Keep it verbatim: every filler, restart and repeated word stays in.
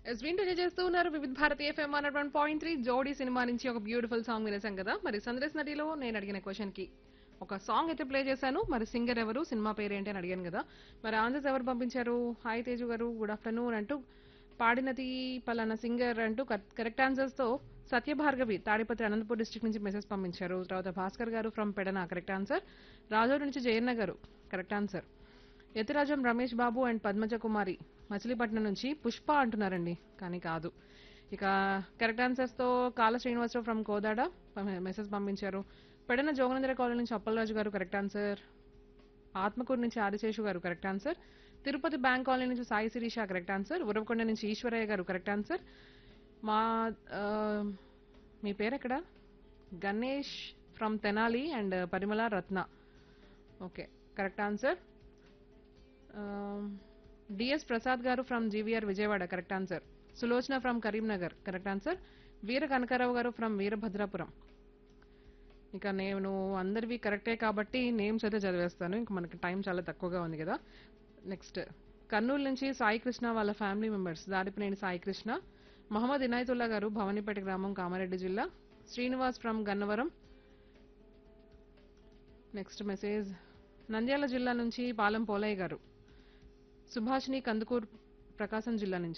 Yes వింటూనే చేస్తూ ఉన్నారు వివిధ Bharati FM one one point three జోడీ సినిమా నుంచి ఒక బ్యూటిఫుల్ సాంగ్ వినేసాం కదా. మరి సందేశ్ నటిలో నేను అడిగిన క్వశ్చన్ కి ఒక సాంగ్ అయితే ప్లే చేశాను. మరి సింగర్ ఎవరు, సినిమా పేరు ఏంటి అని అడిగాను కదా. మరి ఆన్సర్స్ ఎవరు పంపించారు? హాయ్ తేజు గారు, గుడ్ ఆఫ్టర్నూన్ అంటూ పాడినది పలానా సింగర్ అంటూ కరెక్ట్ ఆన్సర్స్ తో సత్యభార్గవి తాడిపత్రి అనంతపూర్ డిస్ట్రిక్ట్ నుంచి మెసేజ్ పంపించారు. తర్వాత భాస్కర్ గారు ఫ్రమ్ పెడన కరెక్ట్ ఆన్సర్. రాజోడు నుంచి జయన్న గారు correct answer. Yatirajam Ramesh Babu and Padmaja కుమారి మచిలీపట్నం నుంచి పుష్ప అంటున్నారండి, కానీ కాదు. ఇక కరెక్ట్ ఆన్సర్స్ తో కాల శ్రీనివాసరావు ఫ్రమ్ కోదాడ మెసేజ్ పంపించారు. పెడన జోగనందర కాలనీ నుంచి అప్పలరాజు గారు కరెక్ట్ ఆన్సర్. ఆత్మకూరు నుంచి ఆదిశేషు గారు correct answer. Tirupati bank colony నుంచి సాయి శిరీష కరెక్ట్ ఆన్సర్. ఉరవకొండ నుంచి ఈశ్వరయ్య గారు కరెక్ట్ ఆన్సర్. మా ఆ, మీ పేరు ఎక్కడ? Ganesh from Tenali and Parimala Ratna okay correct answer. DS Prasad గారు from GVR Vijayawada correct answer. Sulochana from Karimnagar correct answer. వీర కనకారావు గారు ఫ్రమ్ వీరభద్రాపురం. ఇక నేను అందరివి కరెక్టే కాబట్టి నేమ్స్ అయితే చదివేస్తాను, ఇంకా మనకి టైం చాలా తక్కువగా ఉంది కదా. నెక్స్ట్ కర్నూలు నుంచి సాయి కృష్ణ వాళ్ళ ఫ్యామిలీ మెంబర్స్ దాడిపినేని సాయి కృష్ణ, మహమ్మద్ ఇనాయతుల్లా గారు భవానీపేట గ్రామం కామారెడ్డి జిల్లా, Srinivas from Gannavaram. Next message Nandyal జిల్లా నుంచి పాలెం పోలయ్య గారు, సుభాష్ని కందుకూర్ ప్రకాశం జిల్లా నుంచి